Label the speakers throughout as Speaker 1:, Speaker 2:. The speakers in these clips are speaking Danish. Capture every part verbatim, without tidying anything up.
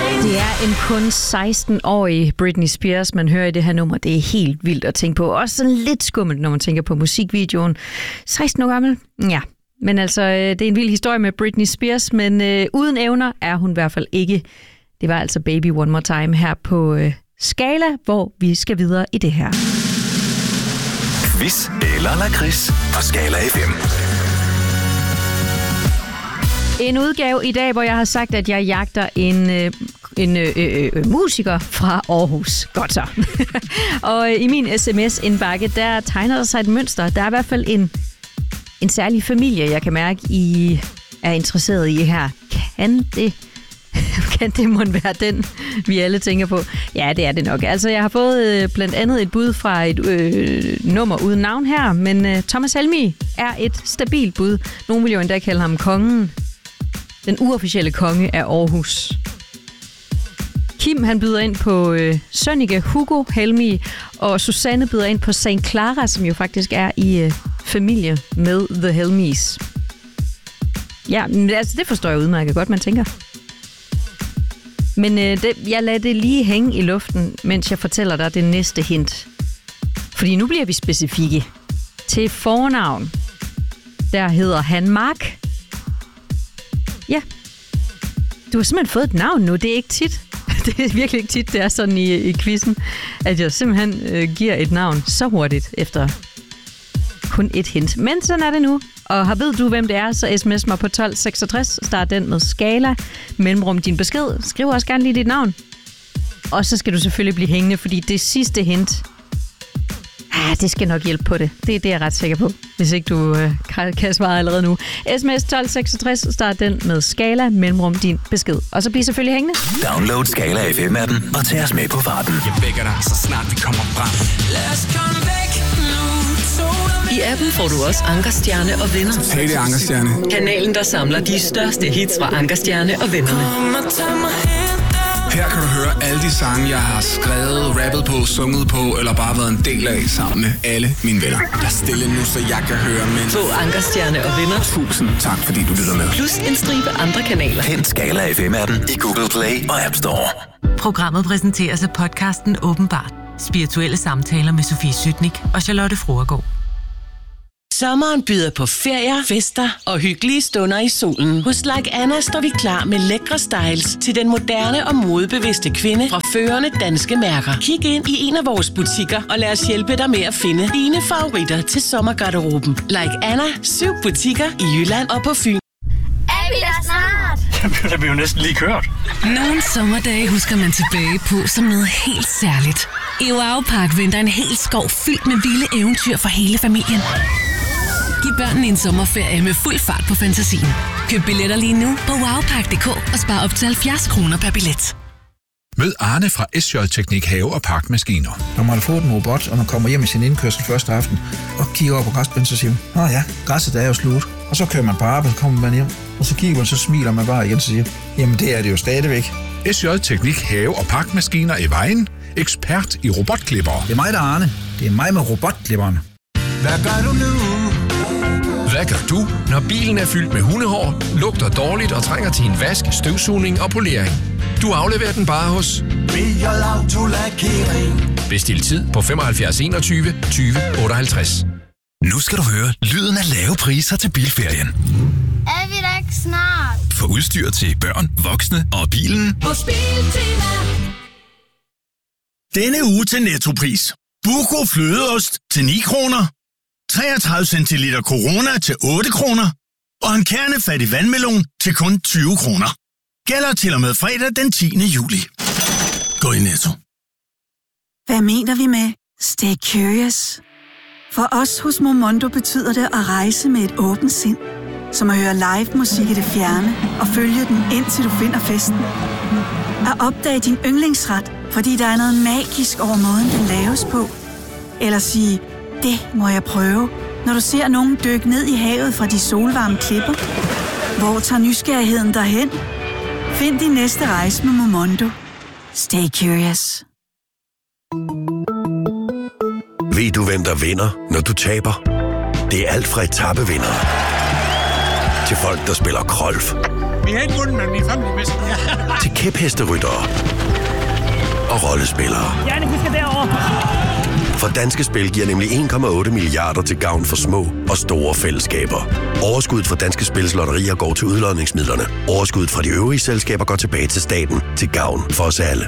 Speaker 1: Det er en kun seksten-årig Britney Spears, man hører i det her nummer. Det er helt vildt at tænke på. Også sådan lidt skummelt, når man tænker på musikvideoen. seksten år gammel? Ja. Men altså, det er en vild historie med Britney Spears, men øh, uden evner er hun i hvert fald ikke. Det var altså Baby One More Time her på øh, Skala, hvor vi skal videre i det her.
Speaker 2: Quiz eller lakrids på Skala F M.
Speaker 1: En udgave i dag, hvor jeg har sagt, at jeg jagter en, øh, en øh, øh, musiker fra Aarhus. Godt så. Og øh, i min sms-indbakke, der tegner der sig et mønster. Der er i hvert fald en, en særlig familie, jeg kan mærke, I er interesseret i her. Kan det, kan det må være den, vi alle tænker på? Ja, det er det nok. Altså, jeg har fået øh, blandt andet et bud fra et øh, nummer uden navn her, men øh, Thomas Helmig er et stabilt bud. Nogle vil jo endda kalde ham kongen. Den uofficielle konge af Aarhus. Kim, han byder ind på øh, Sønneke Hugo Helmig, og Susanne byder ind på Saint Clara, som jo faktisk er i øh, familie med The Helmigs. Ja, men altså, det forstår jeg udmærket godt, man tænker. Men øh, det, jeg lader det lige hænge i luften, mens jeg fortæller dig det næste hint. Fordi nu bliver vi specifikke. Til fornavn, der hedder han Mark. Ja, du har simpelthen fået et navn nu. Det er ikke tit. Det er virkelig ikke tit, det er sådan i, i quizzen, at jeg simpelthen øh, giver et navn så hurtigt efter kun et hint. Men sådan er det nu. Og har ved du, hvem det er, så sms mig på tolv seksogtres. Start den med Skala. Mellemrum din besked. Skriv også gerne lige dit navn. Og så skal du selvfølgelig blive hængende, fordi det sidste hint, ah, det skal nok hjælpe på det. Det er det, jeg er ret sikker på, hvis ikke du øh, kan, kan svare allerede nu. sms tolv seksogtres, start den med Skala, mellemrum din besked. Og så bliver selvfølgelig hængende.
Speaker 2: Download Skala F M-appen og tag os med på farten.
Speaker 3: Jeg vækker dig, så snart vi kommer frem. Lad os komme væk nu.
Speaker 4: I appen får du også Anker Stjerne og Venner.
Speaker 3: Hey, det er Anker Stjerne.
Speaker 4: Kanalen, der samler de største hits fra Anker Stjerne og Vennerne.
Speaker 3: Her kan du høre alle de sange, jeg har skrevet, rappet på, sunget på, eller bare været en del af sammen med alle mine venner. Der er stille nu, så jeg kan høre, men...
Speaker 4: Få Anker Stjerne og Venner.
Speaker 3: Tusind tak, fordi du lytter med.
Speaker 4: Plus en stribe andre kanaler.
Speaker 2: Hent Skala F M-appen i Google Play og App Store.
Speaker 5: Programmet præsenteres af podcasten Åbenbart. Spirituelle samtaler med Sofie Sytnik og Charlotte Fruergaard.
Speaker 6: Sommeren byder på ferier, fester og hyggelige stunder i solen. Hos Like Anna står vi klar med lækre styles til den moderne og modebevidste kvinde fra førende danske mærker. Kig ind i en af vores butikker og lad os hjælpe dig med at finde dine favoritter til sommergarderoben. Like Anna, syv butikker i Jylland og på Fyn.
Speaker 7: Er vi der snart?
Speaker 8: Der bliver jo næsten lige kørt.
Speaker 5: Nogle sommerdage husker man tilbage på som noget helt særligt. I Wow Park venter en hel skov fyldt med vilde eventyr for hele familien. Giv børnene en sommerferie med fuld fart på fantasien. Køb billetter lige nu på wowpark punktum d k og spar op til halvfjerds kroner per billet.
Speaker 9: Mød Arne fra S J Teknik Have og Parkmaskiner.
Speaker 10: Når man har fået en robot, og man kommer hjem i sin indkørsel første aften, og kigger over på græsplænen, så siger man, åh ja, græsset er jo slut. Og så kører man på arbejde, så kommer man hjem, og så kigger man, så smiler man bare igen, og siger, jamen det er det jo stadigvæk.
Speaker 9: S J Teknik Have og Parkmaskiner i Vejen. Ekspert i robotklipper.
Speaker 10: Det er mig, der er Arne. Det er mig med robotklipperen.
Speaker 3: Hvad gør du nu?
Speaker 11: Hvad gør du, når bilen er fyldt med hundehår, lugter dårligt og trænger til en vask, støvsugning og polering? Du afleverer den bare hos
Speaker 12: Royal Auto Lakering.
Speaker 11: Bestil tid på femoghalvfjerds enogtyve tyve otteoghalvtreds.
Speaker 2: Nu skal du høre lyden af lave priser til bilferien.
Speaker 7: Er vi der ikke snart?
Speaker 2: For udstyr til børn, voksne og bilen.
Speaker 7: Hos Biltema.
Speaker 12: Denne uge til Nettopris. Buco flødeost til ni kroner. treogtredive centiliter Corona til otte kroner. Og en kernefattig vandmelon til kun tyve kroner. Gælder til og med fredag den tiende juli. Gå i Netto.
Speaker 13: Hvad mener vi med stay curious? For os hos Momondo betyder det at rejse med et åbent sind. Som at høre live musik i det fjerne og følge den indtil du finder festen. At opdage din yndlingsret, fordi der er noget magisk over måden, den laves på. Eller sige, det må jeg prøve, når du ser nogen dykke ned i havet fra de solvarme klipper. Hvor tager nysgerrigheden derhen? Find din næste rejse med Momondo. Stay curious.
Speaker 2: Ved du, hvem der vinder, når du taber? Det er alt fra etapevindere til folk, der spiller golf.
Speaker 8: Vi har ikke vundet, men vi er fandme bedst.
Speaker 14: Til kæphesteryttere og rollespillere.
Speaker 8: Janne, vi skal derover.
Speaker 14: For Danske Spil giver nemlig en komma otte milliarder til gavn for små og store fællesskaber. Overskuddet fra Danske Spils lotterier går til udlodningsmidlerne. Overskuddet fra de øvrige selskaber går tilbage til staten til gavn for os alle.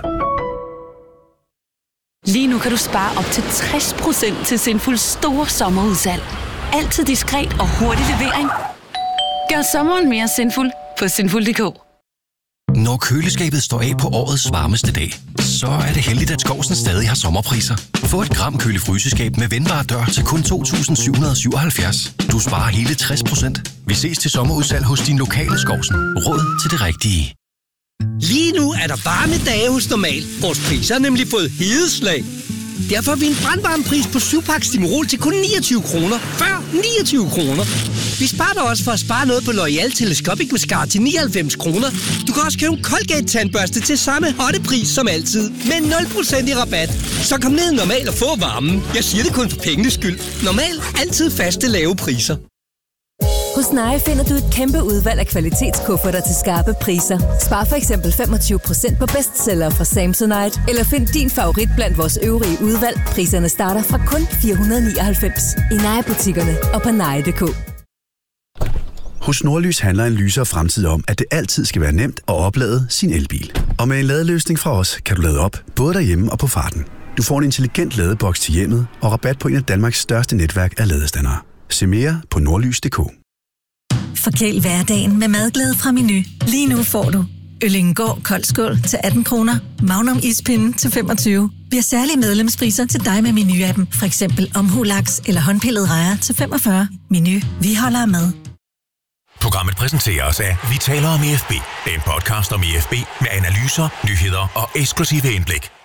Speaker 5: Lige nu kan du spare op til tres procent til Sinful store sommerudsalg. Altid diskret og hurtig levering. Gør sommeren mere sinful på sinful punktum d k.
Speaker 15: Når køleskabet står af på årets varmeste dag, så er det heldigt, at Skovsen stadig har sommerpriser. Få et gram køle-fryseskab med vendbar dør til kun to tusind syv hundrede syvoghalvfjerds. Du sparer hele tres procent. Vi ses til sommerudsalg hos din lokale Skovsen. Råd til det rigtige.
Speaker 16: Lige nu er der varme dage hos Normal. Vores priser har nemlig fået hedeslag. Derfor er vi en brandvarmepris på syv pakke Stimorol til kun niogtyve kroner. Før niogtyve kroner. Vi sparer dig også for at spare noget på L'Oreal Telescopic Mascara til nioghalvfems kroner. Du kan også købe en Colgate-tandbørste til samme hotte pris som altid. Med nul procent i rabat. Så kom ned i Normal og få varmen. Jeg siger det kun for pengenes skyld. Normal. Altid faste lave priser.
Speaker 17: Hos Nye finder du et kæmpe udvalg af kvalitetskufferter til skarpe priser. Spar for eksempel femogtyve procent på bestsellere fra Samsonite, eller find din favorit blandt vores øvrige udvalg. Priserne starter fra kun fire hundrede nioghalvfems i Nye-butikkerne og på nye punktum d k.
Speaker 18: Hos Nordlys handler en lysere fremtid om, at det altid skal være nemt at oplade sin elbil. Og med en ladeløsning fra os, kan du lade op, både derhjemme og på farten. Du får en intelligent ladeboks til hjemmet og rabat på en af Danmarks største netværk af ladestandere. Se mere på nordlys punktum d k.
Speaker 19: Forkæl hverdagen med madglæde fra Meny. Lige nu får du Øllingegård kold skål til atten kroner, Magnum ispinde til femogtyve. Vi har særlige medlemspriser til dig med Meny-appen. For eksempel omhulaks eller håndpillet rejer til femogfyrre. Meny. Vi holder med.
Speaker 2: Programmet præsenteres af Vi taler om E F B. En podcast om E F B med analyser, nyheder og eksklusive indblik.